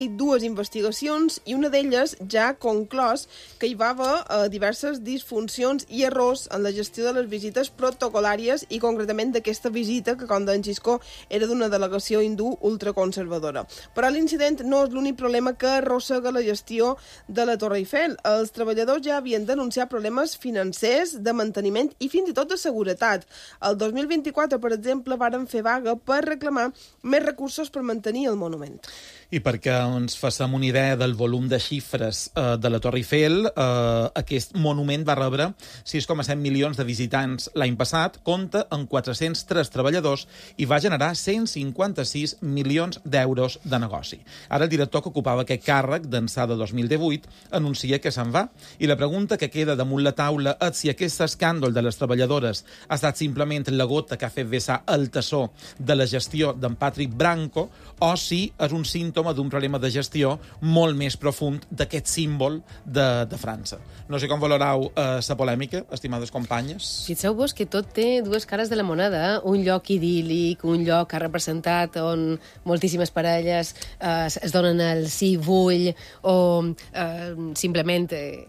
dues investigacions i una d'elles ja ha conclòs que hi va haver diverses disfuncions i errors en la gestió de les visites protocolàries i concretament d'aquesta visita que, com deia Xisco, era d'una delegació hindú ultraconservadora. Però l'incident no és l'únic problema que arrossega la gestió de la Torre Eiffel. Els treballadors ja havien denunciat problemes financers, de manteniment i fins i tot de seguretat. El 2024, per exemple, varen fer vaga per reclamar més recursos per mantenir el monument. I perquè ens faci una idea del volum de xifres de la Torre Eiffel, aquest monument va rebre 6,7 milions de visitants l'any passat, compta amb 403 treballadors i va generar 156 milions d'euros de negoci. Ara el director que ocupava aquest càrrec d'ençà de 2018 anuncia que se'n va. I la pregunta que queda damunt la taula és si aquest escàndol de les treballadores ha estat simplement la gota que ha fet vessar el tassó de la gestió d'en Patrick Branco o si és un símptoma d'un problema de gestió molt més profund d'aquest símbol de França. No sé com valorau la polèmica, estimades companyes. Fixeu-vos que tot té dues cares de la moneda. Un lloc idíl·lic, un lloc que ha representat on moltíssimes parelles es donen el sí vull o simplement,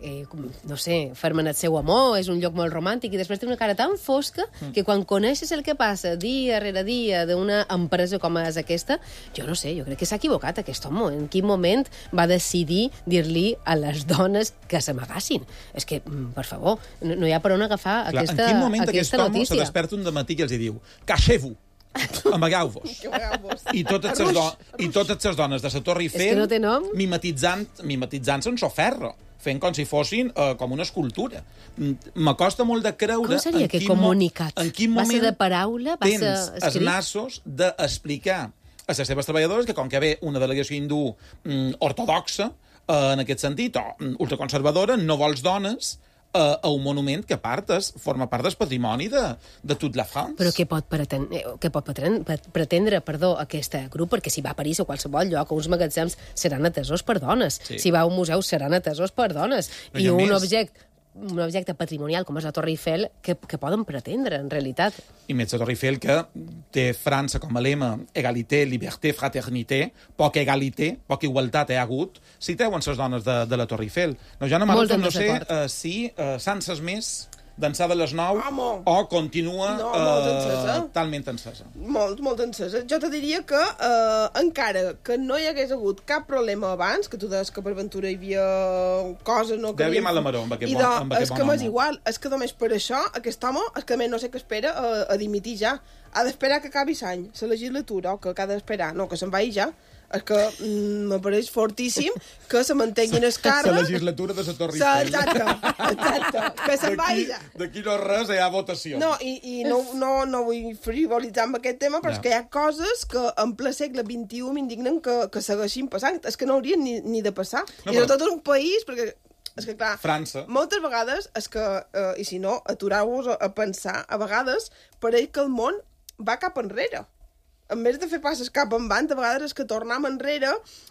no sé, fermen el seu amor, és un lloc molt romàntic i després té una cara tan fosca que quan coneixes el que passa dia rere dia d'una empresa com és aquesta, jo no sé, jo crec que s'ha equivocat aquest home. En quin moment va decidir dir-li a les dones que s'amagassin? És que, per favor, no hi ha per on agafar aquesta notícia. En quin moment aquest home se desperta un dematí i els diu «Cachez-vous! Amagueu-vos!» I totes les dones de la Torre Eiffel no té nom? mimetitzant-se en soferro, fent com si fossin com una escultura. M'acosta molt de creure... Com seria aquest comunicat? En quin moment va ser de paraula? Va ser escrit? Tens els nassos d'explicar a les seves treballadores que com que ve una delegació hindú ortodoxa, en aquest sentit, o ultraconservadora, no vols dones a un monument que forma part del patrimoni de toute la France. Però què pot pretendre aquest grup? Perquè si va a París o qualsevol lloc, uns magatzems seran atesos per dones. Sí. Si va a un museu seran atesos per dones. I un objecte patrimonial com és la Torre Eiffel, que poden pretendre, en realitat. I més la Torre Eiffel, que té França com a lema égalité, liberté, fraternité, poca égalité, poca igualtat hi ha hagut, si treuen les dones de la Torre Eiffel. No, ja no sé si sanses més d'ençà de les 9 o continua talment encesa. Molt encesa. Jo te diria que encara que no hi hagués hagut cap problema abans, que tu deies que per ventura hi havia coses... Hi havia mal de maró amb aquest bon home. És que m'és igual, és que només per això aquest home, és que no sé què espera a dimitir ja. Ha d'esperar que acabi l'any, la legislatura, o que ha d'esperar, no, que se'n vagi ja. És que m'apareix fortíssim que se mantenguin el càrrec... La legislatura de la Torre Eiffel. Exacte, que se'n vagi ja. D'aquí no res, hi ha votació. No, i no vull frivolitzar amb aquest tema, però és que hi ha coses que en ple segle XXI m'indignen que segueixin passant. És que no haurien ni de passar. I sobretot en un país, perquè... És que, clar, França. Moltes vegades, és que, i si no, atureu-vos a pensar, a vegades pareix que el món va cap enrere. En vez de fer passes cap endavant, a vegades és que tornem enrere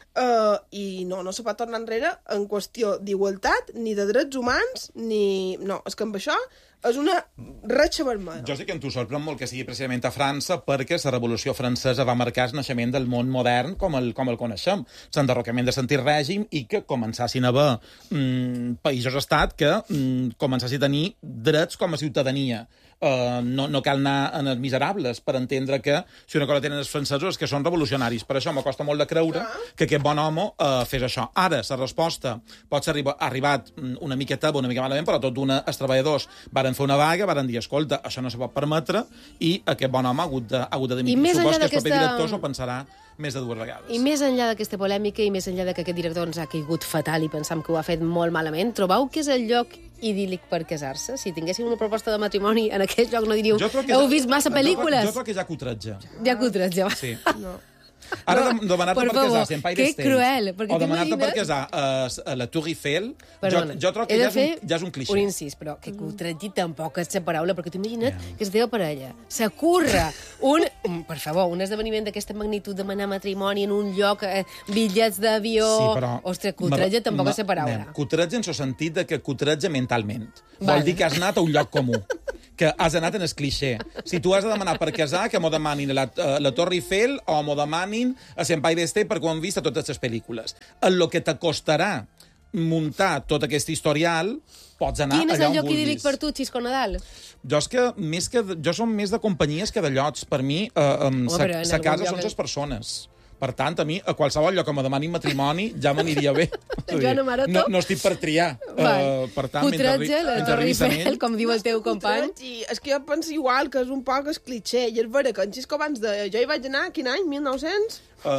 i no se pot tornar enrere en qüestió d'igualtat, ni de drets humans, ni... No, és que amb això és una ratxa vermella. Jo sé que en tu sorprèn molt que sigui precisament a França perquè la Revolució Francesa va marcar el naixement del món modern com el coneixem. L'enderrocament de l'antic règim i que començassin a haver països-estat que començassin a tenir drets com a ciutadania. No cal anar en els miserables per entendre que si una cosa tenen els francesos és que són revolucionaris. Per això m'acosta molt de creure que aquest bon home fes això. Ara, la resposta pot ser arribat una miqueta una mica malament, però tot els treballadors varen fer una vaga, varen dir, escolta, això no se pot permetre, i aquest bon home ha hagut de dimitir. Supos que el proper director s'ho pensarà més de 2 vegades. I més enllà d'aquesta polèmica i més enllà que aquest director ens ha caigut fatal i pensam que ho ha fet molt malament, trobeu que és el lloc idíl·lic per casar-se? Si tinguéssiu una proposta de matrimoni en aquest lloc no diríeu heu vist massa pel·lícules? Jo crec que ja cutratge. Ja cutratge, va. Sí. No. Ara demanar-te per casar, si Empire State. Que cruel. O demanar-te per casar a la Tour Eiffel, jo trobo que ja és un clixé. Un incís, però que cutratge tampoc és la paraula, perquè t'ho imagina't que la teva parella s'acurra per favor, un esdeveniment d'aquesta magnitud, demanar matrimoni en un lloc, bitllets d'avió... Sí, però... Ostres, cutratge tampoc és la paraula. Cutratge en el sentit de que cutratge mentalment. Vol dir que has anat a un lloc comú. que has anat en el cliché. Si tu has de demanar per casar, que m'ho demanin a la Torre Eiffel o m'ho demanin a l'Empire State perquè ho han vist a totes les pel·lícules. En lo que t'acostarà muntar tot aquest historial, pots anar allà on vulguis. Quin és el lloc idíl·lic per tu, Xisco Nadal? Jo som més de companyies que de llocs. Per mi, sa casa són les persones. Per tant, a mi, a qualsevol lloc que me demanin matrimoni, ja m'aniria bé. Joana Maroto? No estic per triar. Per tant, Putratge, la Torre Eiffel, com diu el teu company. És que jo penso igual, que és un poc el cliché. I és vera que en Xisco abans de... Jo hi vaig anar, quin any? 1900?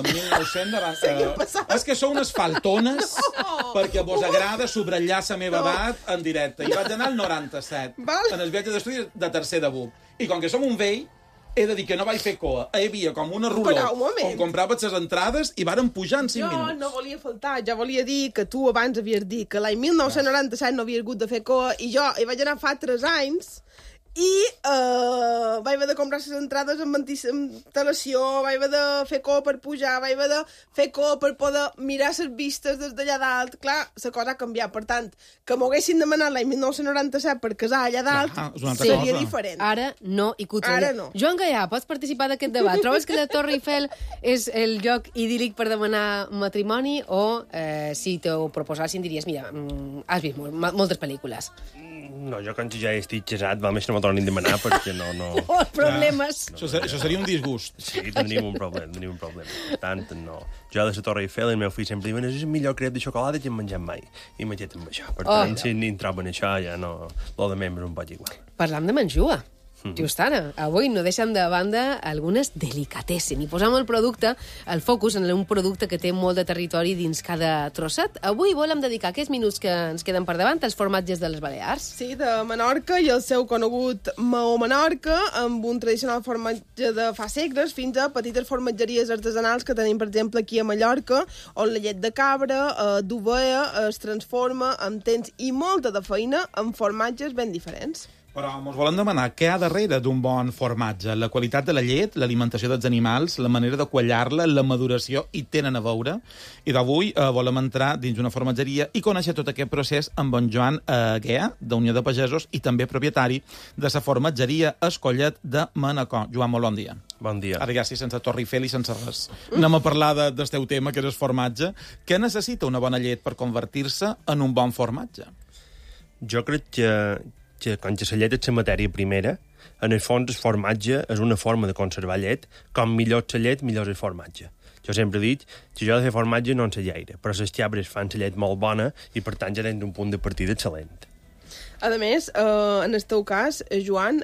1990. És que sou unes faltones perquè vos agrada subratllar la meva edat en directe. I vaig anar al 97, en el viatge d'estudi de tercer de BUP. I com que som un vell, he de dir que no vaig fer coa. Hi havia com una ruló on compraves les entrades i varen pujar en 5 minuts. Jo no volia faltar, ja volia dir que tu abans havies dit que l'any 1997 no havies hagut de fer coa i jo hi vaig anar fa 3 anys i vaig haver de comprar les entrades amb antelació, vaig haver de fer coa per pujar, vaig haver de fer coa per poder mirar les vistes des d'allà dalt. Clar, la cosa ha canviat. Per tant, que m'ho haguessin demanat l'any 1997 per casar allà dalt seria diferent. Ara no, i Cutella. Ara no. Joan Gaià, pots participar d'aquest debat? Trobes que la Torre Eiffel és el lloc idíl·lic per demanar matrimoni o si t'ho proposassin diries, mira, has vist moltes pel·lícules? No, jo quan ja estic casat, va més que no m'ho tornin a demanar perquè no... Oh, problemes! Això seria un disgust. Sí, tenim un problema. Per tant, no. Jo de la Torre Eiffel, el meu fill sempre diuen és el millor crep de xocolata que hem menjat mai. I menjat amb això. Per tant, si ni troben això, ja no... Lo de membres un poc igual. Parlam de menjua. Just ara, avui no deixem de banda algunes delicatessen i posam el focus en un producte que té molt de territori dins cada trosset. Avui volem dedicar aquests minuts que ens queden per davant als formatges de les Balears. Sí, de Menorca i el seu conegut Maó Menorca, amb un tradicional formatge de fa segles fins a petites formatgeries artesanals que tenim, per exemple, aquí a Mallorca, on la llet de cabra, d'ovella, es transforma amb temps i molta de feina en formatges ben diferents. Però ens volem demanar què hi ha darrere d'un bon formatge. La qualitat de la llet, l'alimentació dels animals, la manera de quallar-la, la maduració, hi tenen a veure. I d'avui volem entrar dins una formatgeria i conèixer tot aquest procés amb en Joan Guea, d'Unió de Pagesos, i també propietari de la formatgeria Escollet de Manacor. Joan, molt bon dia. Bon dia. Ara ja sí, sense Torre Eiffel i sense res. Anem a parlar del teu tema, que és el formatge. Què necessita una bona llet per convertir-se en un bon formatge? Jo crec que quan la llet és la matèria primera, en el fons el formatge és una forma de conservar llet. Com millor la llet, millor és el formatge. Jo sempre he dit que jo de fer formatge no en sé gaire, però les cabres fan la llet molt bona i per tant ja tens un punt de partida excel·lent. A més, en el teu cas, Joan,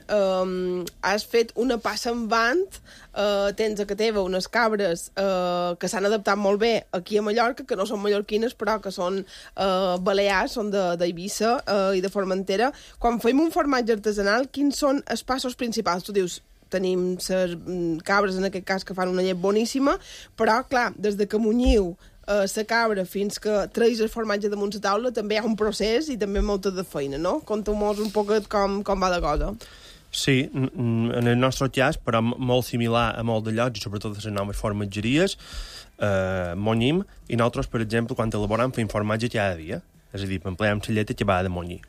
has fet una passa en vant, tens a casa teva unes cabres que s'han adaptat molt bé aquí a Mallorca, que no són mallorquines, però que són balears, són d'Eivissa i de Formentera. Quan fem un formatge artesanal, quins són els passos principals? Tu dius, tenim les cabres, en aquest cas, que fan una llet boníssima, però, clar, des de que munyiu la cabra fins que treus el formatge damunt la taula també hi ha un procés i també molta de feina, no? Conta'm-nos un poquet com va la cosa. Sí, en el nostre cas, però molt similar a molt de llocs, i sobretot a les noves formatgeries, monyim, i nosaltres, per exemple, quan elaborem, fem formatge cada dia. És a dir, empleem la llet que va de monyir.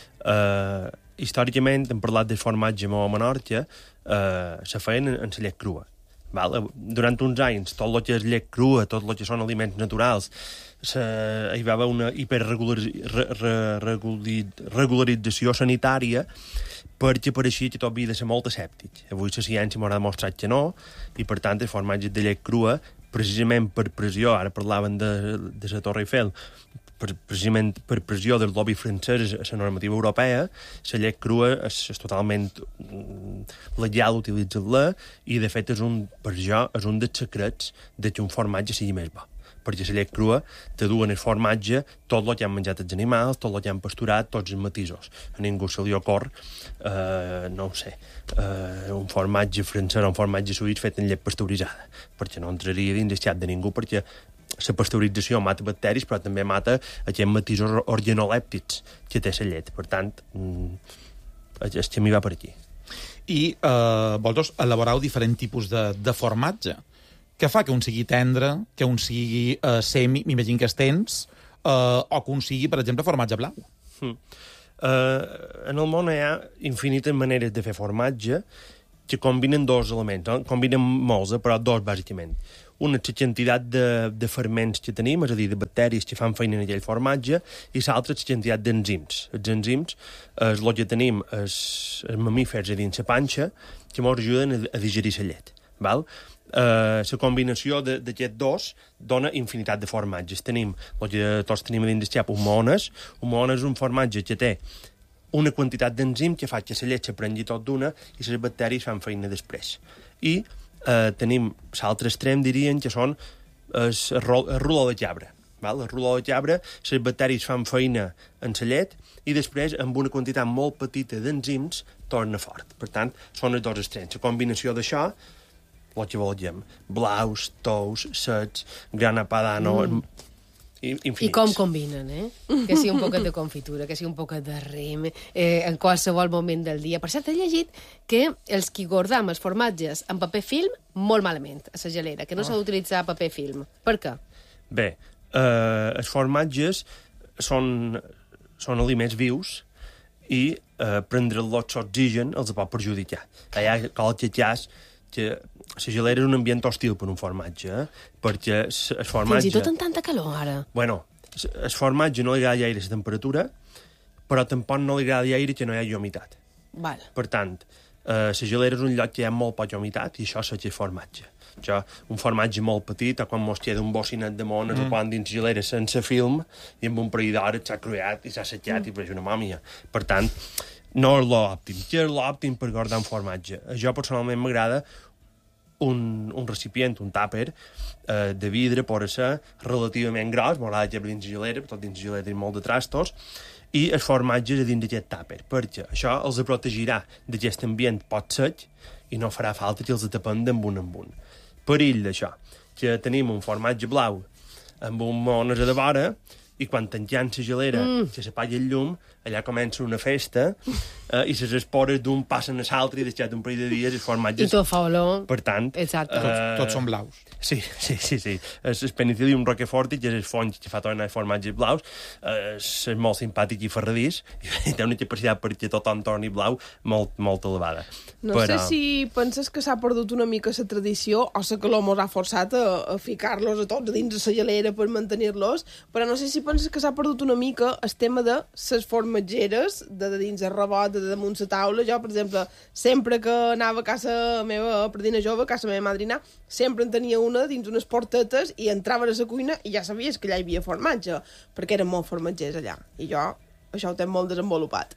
Històricament, hem parlat del formatge a Menorca, se feien en la llet crua. Durant uns anys, tot el que és llet crua, tot el que són aliments naturals, hi va haver una hiperregularització sanitària perquè pareixia que tot havia de ser molt asèptic. Avui la ciència m'ha demostrat que no, i per tant els formatges de llet crua, precisament per pressió, ara parlaven de la Torre Eiffel, precisament per pressió del lobby francès a la normativa europea, la llet crua és totalment legal utilitzar-la i, de fet, per jo és un dels secrets que un formatge sigui més bo. Perquè la llet crua te duen el formatge tot el que han menjat els animals, tot el que han pasturat, tots els matisos. A ningú se li ocorre, no ho sé, un formatge francès o un formatge suïs fet en llet pasteuritzada, perquè no entraria dins el xat de ningú, perquè la pasteurització mata bacteris, però també mata aquests matisos organolèptics que té la llet. Per tant, el camí va per aquí. I vosaltres elaboreu diferents tipus de formatge. Què fa que un sigui tendre, que un sigui semi, m'imagino que és tens, o que un sigui, per exemple, formatge blau? En el món hi ha infinites maneres de fer formatge que combinen dos elements, no? Combinen molts, però dos, bàsicament. Una és la quantitat de ferments que tenim, és a dir, de bacteris que fan feina en aquell formatge, i l'altra és la quantitat d'enzims. Els enzims és el que tenim els mamífers a dins la panxa que ens ajuden a digerir la llet. Val? La combinació d'aquests dos dona infinitat de formatges. Tenim, el que tots tenim a dins del xap, un moones. Un moones és un formatge que té una quantitat d'enzim que fa que la llet s'aprengui tot d'una i les bacteris fan feina després. I tenim l'altre extrem, dirien, que són el ruló de cabra. Val? El ruló de cabra, les bacteris fan feina en la llet i després, amb una quantitat molt petita d'enzims, torna fort. Per tant, són els dos extrems. La combinació d'això, el que volem, blaus, tous, secs, grana padano, infinits. I com combinen, Que sigui un poquet de confitura, que sigui un poquet de rim, en qualsevol moment del dia. Per cert, he llegit que els qui guardam els formatges en paper film, molt malament, a la gelera, que no s'ha d'utilitzar paper film. Per què? Bé, els formatges són aliments vius i prendre-los l'oxigen els pot perjudicar. Hi ha qualque cas que la gelera és un ambient hostil per un formatge, perquè el formatge... Fins i tot amb tanta calor, ara. Bueno, el formatge no li agrada gaire la temperatura, però tampoc no li agrada gaire que no hi hagi humitat. Val. Per tant, la gelera és un lloc que hi ha molt poca humitat i això és formatge. Això, un formatge molt petit, quan mos queda un bocinet de mones o quan dins gelera sense film i amb un parell d'hores s'ha cruat i s'ha assetjat i pareix una mòmia. Per tant, no és l'òptim. Què és l'òptim per guardar un formatge? Jo personalment m'agrada un recipient, un tàper de vidre, pot ser relativament gros, m'agrada que dins gelera, tot dins gelera tenim molt de trastos, i els formatges a dins d'aquest tàper, perquè això els protegirà d'aquest ambient pot sec i no farà falta que els tapem d'un en un. Perill d'això, que tenim un formatge blau amb un mones a de vora i quan tanquem la gelera, que s'apaga el llum, allà comença una festa i les espores d'un passen a l'altre i deixat un parell de dies els formatges... I tot fa olor. Per tant... Exacte. Tots són blaus. Sí. El penicillium roqueforti, que és el fong que fa tornar els formatges blaus, és molt simpàtic i ferradís i té una capacitat perquè tothom torni blau molt elevada. No sé si penses que s'ha perdut una mica la tradició o la calor mos ha forçat a ficar-los a tots dins de la gelera per mantenir-los, però no sé si penses que s'ha perdut una mica el tema de les formatgeres, de dins el rebot, de damunt la taula. Jo, per exemple, sempre que anava a casa meva, a Pradina Jove, a casa meva madrina, sempre en tenia una dins unes portetes i entrava a la cuina i ja sabies que allà hi havia formatge, perquè eren molt formatgers allà. I jo això ho tenc molt desenvolupat.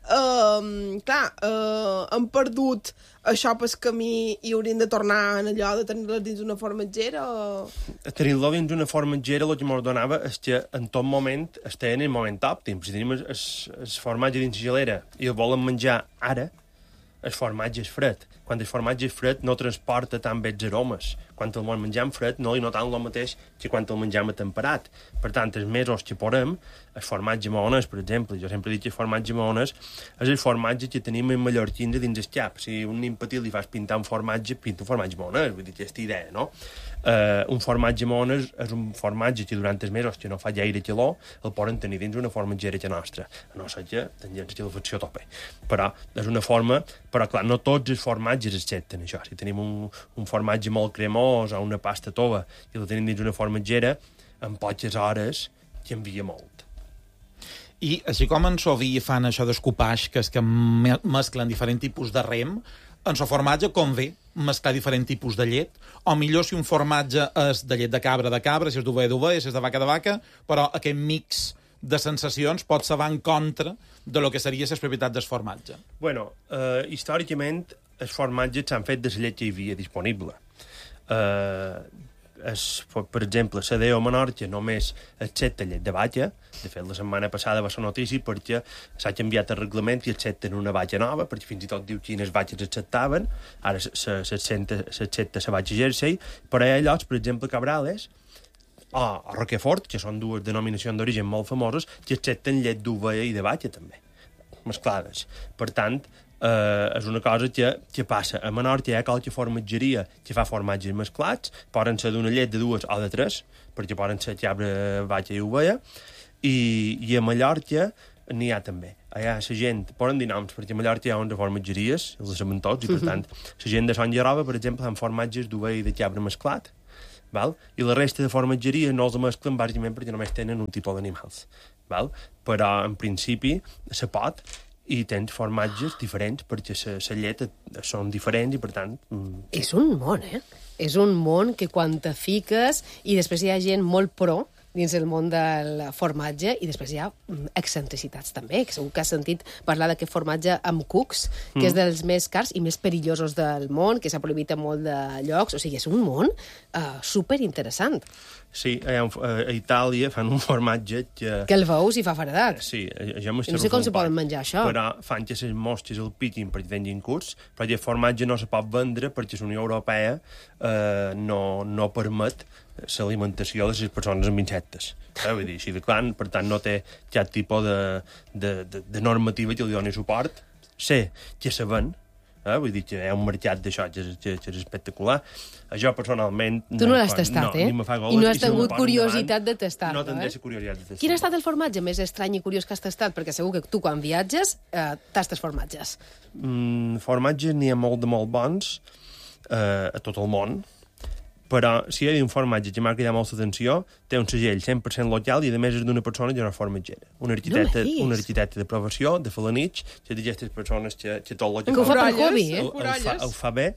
Hem perdut això pel camí i hauríem de tornar en allò de tenir-les dins una formatgera o... Tenir-lo dins una formatgera el que ens donava és que en tot moment estem en el moment òptim. Si tenim el formatge dins la gelera i el volen menjar ara, el formatge és fred. Quan el formatge és fred no transporta tan bé els aromes. Quan el mengem fred no li notam el mateix que quan el mengem temperat. Per tant, els mesos que porem, el formatge maonès, per exemple, jo sempre dic que el formatge maonès és el formatge que tenim en mallorquins dins el cap. Si un nin petit li fas pintar un formatge, pinta un formatge maonès, vull dir, aquesta idea, no? Un formatge maonès és un formatge que durant els mesos que no fa gaire calor el poden tenir dins una formatgera que nostra, a no ser que tinguem la calefacció a tope. Però és una forma... Però, clar, no tots els formatges accepten això. Si tenim un formatge molt cremós o una pasta tova i la tenim dins una formatgera, en poques hores canvia molt. I així com en Soví fan això d'escopàix, que és que mesclen diferents tipus de rem, en el formatge convé mesclar diferents tipus de llet, o millor si un formatge és de llet de cabra, si és d'ovella, si és de vaca, però aquest mix de sensacions pot ser en contra de lo que seria les propietats del formatge. Bueno, històricament els formatges s'han fet de la llet que hi havia disponible. Per exemple, la DEO Menorca només accepta llet de vaca. De fet, la setmana passada va ser notícia perquè s'ha canviat el reglament i accepten una vaca nova, perquè fins i tot diu quines vaques acceptaven. Ara s'accepta la vaca Jersey, però hi ha llocs, per exemple, Cabrales, o Roquefort, que són dues denominacions d'origen molt famoses, que accepten llet d'ovella i de vaca, també, mesclades. Per tant, és una cosa que passa. A Menorca hi ha qualque formatgeria que fa formatges mesclats, poden ser d'una llet de dues o de tres, perquè poden ser cabra, vaca i ovella, i a Mallorca n'hi ha també. Allà la gent, poden dir noms, perquè a Mallorca hi ha 11 formatgeries, els sabem tots, i per tant, la gent de Son Lleroba, per exemple, fan formatges d'ovella i de cabra mesclat, val? I la resta de formatgeries no els mesclen bàsicament perquè només tenen un tipus d'animals. Val? Però, en principi, se pot, i tens formatges diferents perquè la llet són diferents i, per tant... És un món, eh? És un món que quan te fiques i després hi ha gent molt pro dins el món del formatge i després hi ha excentricitats també, que segur que has sentit parlar d'aquest formatge amb cucs, que és dels més cars i més perillosos del món, que s'ha prohibit en molt de llocs, o sigui, és un món superinteressant. Sí, a Itàlia fan un formatge que el veus i fa faradat. Sí, no sé com se poden menjar això. Però fan que les mostres el piquin perquè tinguin curs, però aquest formatge no se pot vendre perquè la Unió Europea no permet l'alimentació de les persones amb insectes. Vull dir, així de clar, per tant, no té cap tipus de normativa que li doni suport. Sé que se ven, vull dir que hi ha un mercat d'això que és espectacular. Això, personalment... Tu no l'has tastat, I no has tingut curiositat de tastar-lo, No tindré la curiositat de tastar-lo. Quin ha estat el formatge més estrany i curiós que has tastat? Perquè segur que tu, quan viatges, tastes formatges. Formatges n'hi ha molt bons a tot el món, però si hi ha un formatge que m'ha cridat molta atenció, té un segell 100% local i, a més, és d'una persona que és una formatgera. Un arquitecte de professió, de Felanitx, que d'aquestes persones que tot el que ho fa per hobby, el fa bé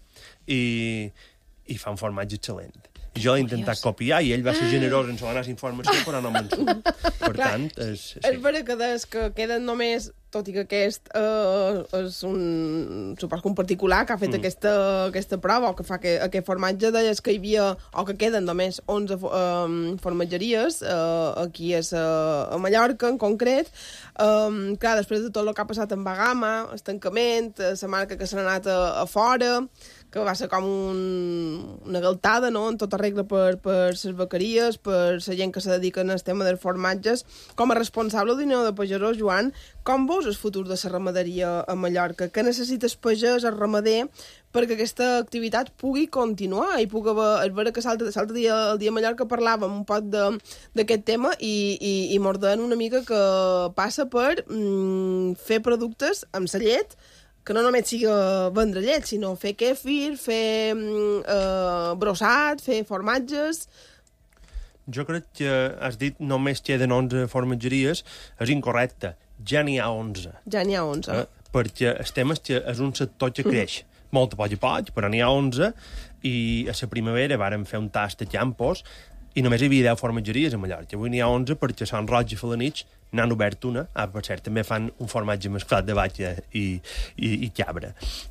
i fa un formatge excel·lent. Jo l'he intentat copiar i ell va ser generós en donar informació, però no me'n surt. Per tant, és vera que queden només, tot i que aquest és suposo un particular que ha fet aquesta prova, o que fa aquest formatge, deies que hi havia, o que queden només 11 formatgeries aquí a Mallorca, en concret. Clar, després de tot el que ha passat amb Bagama, el tancament, la marca que s'ha anat a fora, que va ser com una galtada, no?, en tota regla per les bequeries, per la gent que se dedica al tema dels formatges. Com a responsable d'Unió de Pagesos, Joan, com veus el futur de la ramaderia a Mallorca? Què necessita el pagès, el ramader, perquè aquesta activitat pugui continuar i pugui haver... És vera que l'altre dia, el dia a Mallorca, parlàvem un poc d'aquest tema i mordent una mica que passa per fer productes amb la llet, que no només sigui vendre llet, sinó fer kefir, fer brossat, fer formatges... Jo crec que has dit només queden 11 formatgeries, és incorrecte. Ja n'hi ha 11. Ja n'hi ha 11. Perquè el tema és que és un sector que creix. Molt a poc, però n'hi ha 11, i a la primavera vàrem fer un tast de campos i només hi havia 10 formatgeries a Mallorca. Avui n'hi ha 11 perquè Sant Roig i Felanitx n'han obert una. Per cert, també fan un formatge mesclat de vaca i cabra.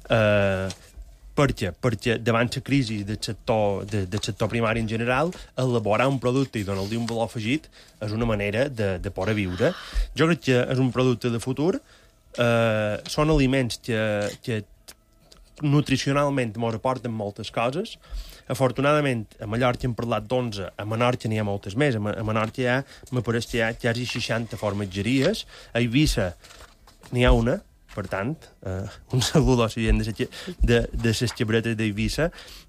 Per què? Perquè davant la crisi del sector primari en general, elaborar un producte i donar-li un valor afegit és una manera de poder viure. Jo crec que és un producte de futur. Són aliments que nutricionalment m'ho aporten moltes coses. Afortunadament, a Mallorca hem parlat d'11, a Menorca n'hi ha moltes més. A Menorca me pareix que hi ha quasi 60 formatgeries. A Eivissa n'hi ha una, per tant, un saludo a la gent de les xabretes d'Eivissa.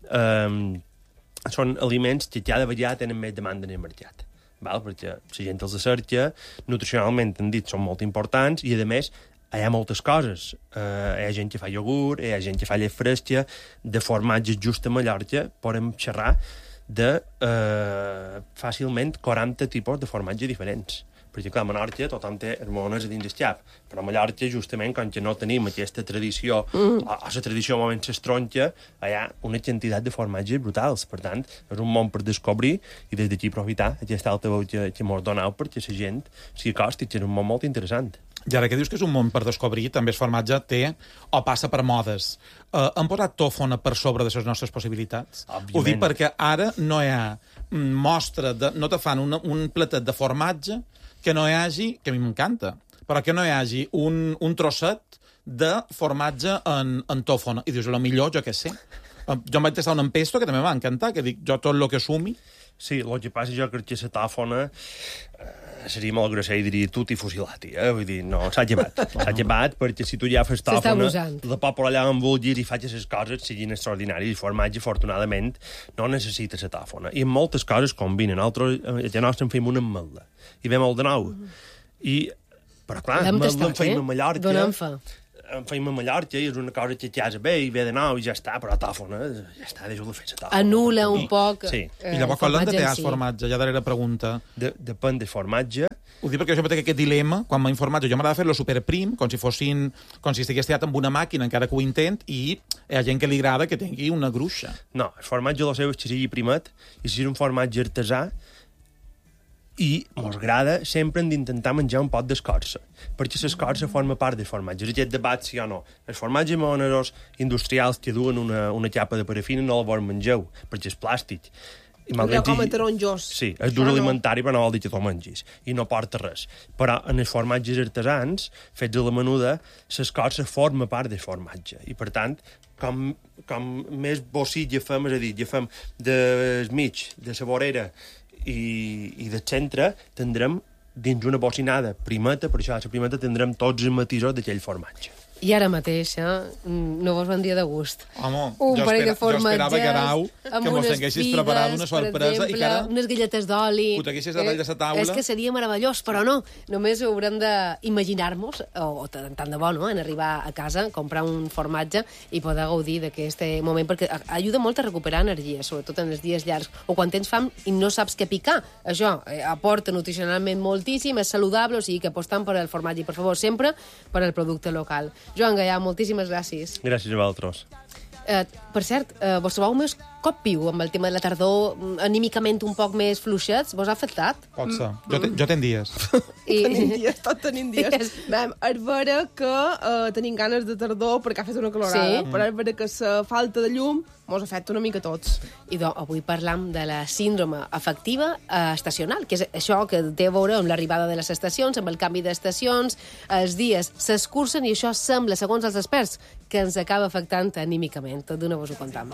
Són aliments que cada vegada tenen més demanda en el mercat. Perquè la gent els cerca, nutricionalment, han dit, són molt importants, i, a més, hi ha moltes coses. Hi ha gent que fa iogurt, hi ha gent que fa llet fresca, de formatges just a Mallorca, podem xerrar de fàcilment 40 tipus de formatge diferents. Perquè, clar, a Menorca tothom té hormones a dins el cap, però a Mallorca, justament, com que no tenim aquesta tradició, o la tradició moment s'estronca, hi ha una quantitat de formatges brutals. Per tant, és un món per descobrir i des d'aquí aprofitar aquesta alta veu que m'ho doneu perquè la gent s'hi acosti, que és un món molt interessant. I ara que dius que és un món per descobrir, també el formatge té o passa per modes. Han posat tòfona per sobre de les nostres possibilitats? Òbviament. Ho dic perquè ara no hi ha mostra, no te fan un platet de formatge que no hi hagi, que a mi m'encanta, però que no hi hagi un trosset de formatge en tòfona. I dius, millor, jo què sé. Jo em vaig tastar un empesto que també m'va encantar, que dic, jo tot el que sumi... Sí, el que passa jo crec que la tòfona seria molt grosser i diria tutti fusilati, Vull dir, no, s'ha llevat. S'ha llevat perquè si tu ja fas tòfona, la poble allà en vulguis i faig les coses siguin extraordinàries. I formatge, afortunadament, no necessita la tòfona. I en moltes coses combinen. Nosaltres, ja nostre, en fem una ametla. I ve molt de nou. I Però clar, L'hem me'l tastat, feim a Mallorca. Donem fe. Em feim a Mallorca i és una cosa que ja és bé i ve de nou i ja està, però tòfona, ja està, deixo de fer la tòfona. Anul·la un poc Sí. I llavors, quan l'han de formatge en tear si. formatge? Ja darrere pregunta. Depèn del formatge. Ho dic perquè jo tinc aquest dilema, quan m'ha informat, jo m'agrada fer-lo superprim, com si estigués teat amb una màquina, encara que ho intent, i hi ha gent que li agrada que tingui una gruixa. No, el formatge del seu és que sigui primet i si és un formatge artesà i mos agrada sempre hem d'intentar menjar un pot d'escorça, perquè l'escorça forma part del formatge. És aquest debat, sí o no. Els formatges moneros industrials que duen una capa de parafina no el volen mengeu, perquè és plàstic. I Allò com a taronjós. Sí, és dur alimentari, però no vol dir que te'l mengis. I no porta res. Però en els formatges artesans, fets a la menuda, l'escorça forma part del formatge. I, per tant, com més bocit ja fem, és a dir, ja fem del mig, de la vorera i del centre, tindrem dins una bocinada primeta, per això a la primeta tindrem tots els matisos d'aquell formatge. I ara mateix, no vos vendria de gust. Home, Un jo parell de esperava, Guerau, amb que mos unes tinguessis figues, preparat una per sorpresa i que ara unes galletes d'oli. ho tinguessis a dalt de la taula. És que seria meravellós, però no. Només ho haurem d'imaginar-nos, o tant de bo, no?, en arribar a casa, comprar un formatge i poder gaudir d'aquest moment, perquè ajuda molt a recuperar energia, sobretot en els dies llargs, o quan tens fam i no saps què picar. Això aporta nutricionalment moltíssim, és saludable, o sigui que apostant per el formatge, i per favor, sempre per al producte local. Joan Gaià, moltíssimes gràcies. Gràcies a vosaltres. Per cert, vos trobeu més cop viu amb el tema de la tardor, anímicament un poc més fluixets? Vos ha afectat? Pot ser. Jo tenc dies. Tenim dies, tot tenim dies. Dies. Vam, és vera que tenim ganes de tardor perquè ha fet una calorada, Sí. però és vera que la falta de llum mos afecta una mica a tots. I avui parlam de la síndrome afectiva estacional, que és això que té a veure amb l'arribada de les estacions, amb el canvi d'estacions, els dies s'escurcen i això sembla, segons els experts, que ens acaba afectant anímicament. Tot d'una vos ho contam.